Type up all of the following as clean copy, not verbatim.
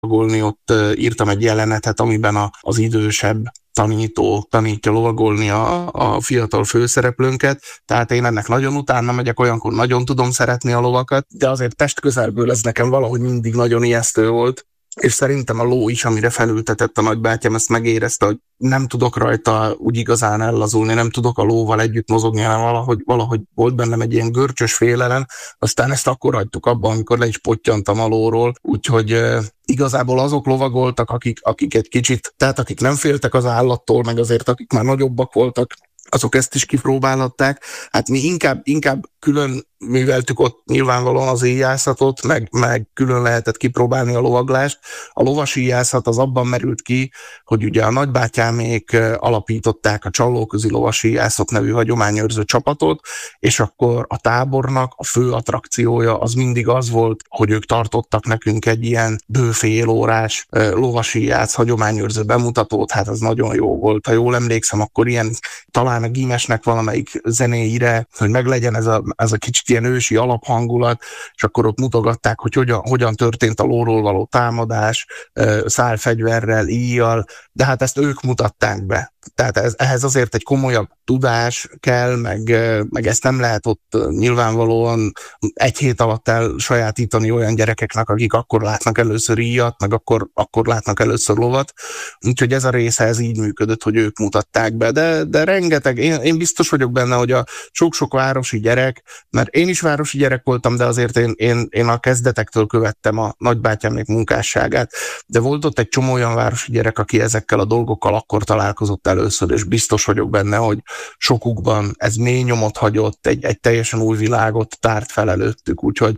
lovagolni, ott írtam egy jelenetet, amiben az idősebb tanító tanítja lovagolni a fiatal főszereplőnket, tehát én ennek nagyon utána megyek, olyankor nagyon tudom szeretni a lovakat, de azért testközelből ez nekem valahogy mindig nagyon ijesztő volt, és szerintem a ló is, amire felültetett a nagybátyám, ezt megérezte, hogy nem tudok rajta úgy igazán ellazulni, nem tudok a lóval együtt mozogni, hanem valahogy volt bennem egy ilyen görcsös félelem, aztán ezt akkor hagytuk abban, amikor le is pottyantam a lóról, úgyhogy igazából azok lovagoltak, akik egy kicsit, tehát akik nem féltek az állattól, meg azért akik már nagyobbak voltak, azok ezt is kipróbálhatták. Hát mi inkább külön műveltük ott nyilvánvalóan az íjászatot, meg külön lehetett kipróbálni a lovaglást. A lovasíjászat az abban merült ki, hogy ugye a nagybátyámék alapították a Csallóközi Lovasíjászat nevű hagyományőrző csapatot, és akkor a tábornak a fő attrakciója az mindig az volt, hogy ők tartottak nekünk egy ilyen bő fél órás lovasíjász hagyományőrző bemutatót, hát az nagyon jó volt. Ha jól emlékszem, akkor ilyen talán a Gímesnek valamelyik zenéire, hogy meglegyen ez a kicsit ilyen ősi alaphangulat, és akkor ott mutogatták, hogy hogyan történt a lóról való támadás, szálfegyverrel, íjjal, de hát ezt ők mutatták be. Tehát ehhez azért egy komolyabb tudás kell, meg ezt nem lehet ott nyilvánvalóan egy hét alatt elsajátítani olyan gyerekeknek, akik akkor látnak először íjat, meg akkor látnak először lovat. Úgyhogy ez a része ez így működött, hogy ők mutatták be. De rengeteg, én biztos vagyok benne, hogy a sok-sok városi gyerek, mert én is városi gyerek voltam, de azért én a kezdetektől követtem a nagybátyámnék munkásságát, de volt ott egy csomó olyan városi gyerek, aki ezekkel a dolgokkal akkor találkozott először, és biztos vagyok benne, hogy sokukban ez mély nyomot hagyott, egy teljesen új világot tárt fel előttük, úgyhogy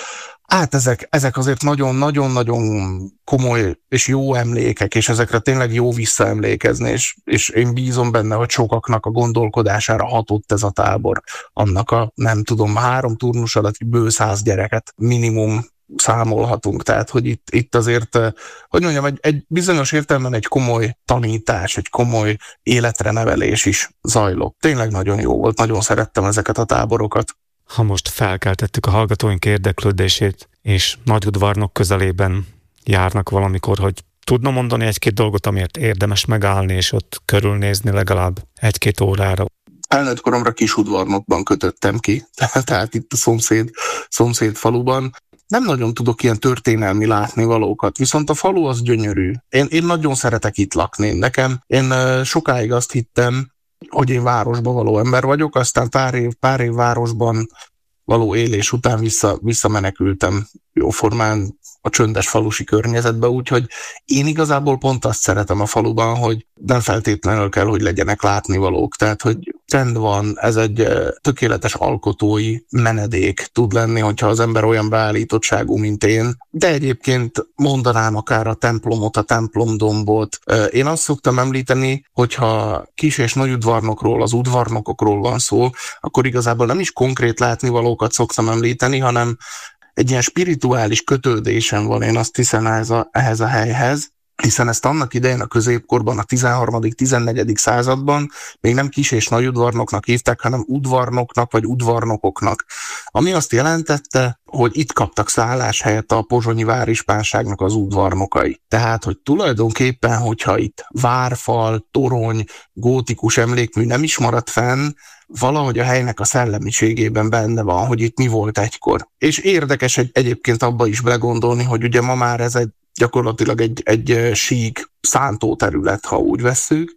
hát ezek azért nagyon-nagyon-nagyon komoly és jó emlékek, és ezekre tényleg jó visszaemlékezni, és én bízom benne, hogy sokaknak a gondolkodására hatott ez a tábor. Annak a, nem tudom, 3 turnus alatt bő 100 gyereket minimum számolhatunk, tehát hogy itt azért, hogy mondjam, egy bizonyos értelemben egy komoly tanítás, egy komoly életre nevelés is zajlott. Tényleg nagyon jó volt, nagyon szerettem ezeket a táborokat. Ha most felkeltettük a hallgatóink érdeklődését, és Nagyudvarnok közelében járnak valamikor, hogy tudna mondani egy-két dolgot, amiért érdemes megállni, és ott körülnézni legalább 1-2 órára? Felnőtt koromra Kisudvarnokban kötöttem ki, tehát itt a szomszéd faluban. Nem nagyon tudok ilyen történelmi látnivalókat, viszont a falu az gyönyörű. Én nagyon szeretek itt lakni. Én sokáig azt hittem, hogy én városba való ember vagyok, aztán pár év városban való élés után visszamenekültem jóformán a csöndes falusi környezetbe, úgyhogy én igazából pont azt szeretem a faluban, hogy nem feltétlenül kell, hogy legyenek látnivalók, tehát hogy csend van, ez egy tökéletes alkotói menedék tud lenni, hogyha az ember olyan beállítottságú, mint én, de egyébként mondanám akár a templomot, a templomdombot. Én azt szoktam említeni, hogyha Kis- és Nagyudvarnokról, az udvarnokokról van szó, akkor igazából nem is konkrét látnivalókat szoktam említeni, hanem egy ilyen spirituális kötődésem van, én azt hiszem ehhez a helyhez, hiszen ezt annak idején a középkorban, a 13.-14. században még nem Kis- és Nagyudvarnoknak hívták, hanem udvarnoknak vagy udvarnokoknak. Ami azt jelentette, hogy itt kaptak szálláshelyet a pozsonyi várispánságnak az udvarnokai. Tehát, hogy tulajdonképpen, hogyha itt várfal, torony, gótikus emlékmű nem is maradt fenn, valahogy a helynek a szellemiségében benne van, hogy itt mi volt egykor. És érdekes egyébként abba is belegondolni, hogy ugye ma már ez gyakorlatilag egy sík szántóterület, ha úgy vesszük,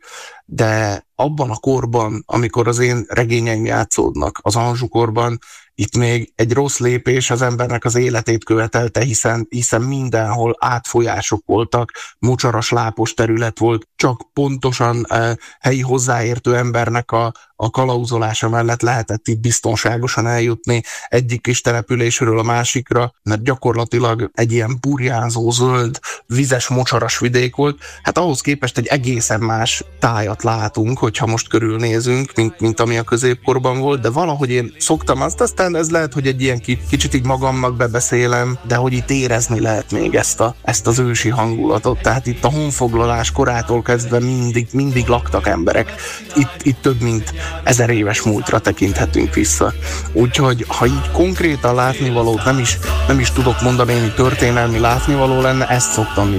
de abban a korban, amikor az én regényeim játszódnak, az Anjou-korban, itt még egy rossz lépés az embernek az életét követelte, hiszen mindenhol átfolyások voltak, mocsaras, lápos terület volt, csak pontosan helyi hozzáértő embernek a kalauzolása mellett lehetett itt biztonságosan eljutni egyik kis településről a másikra, mert gyakorlatilag egy ilyen burjánzó, zöld, vizes, mocsaras vidék volt. Hát ahhoz képest egy egészen más tájat mást látunk, hogyha most körülnézünk, mint ami a középkorban volt, de valahogy én szoktam azt, aztán ez lehet, hogy egy ilyen kicsit így magamnak bebeszélem, de hogy itt érezni lehet még ezt az ősi hangulatot. Tehát itt a honfoglalás korától kezdve mindig laktak emberek. Itt több mint 1000 éves múltra tekinthetünk vissza. Úgyhogy ha így konkrétan látnivalót nem is tudok mondani, hogy történelmi látnivaló lenne, ezt szoktam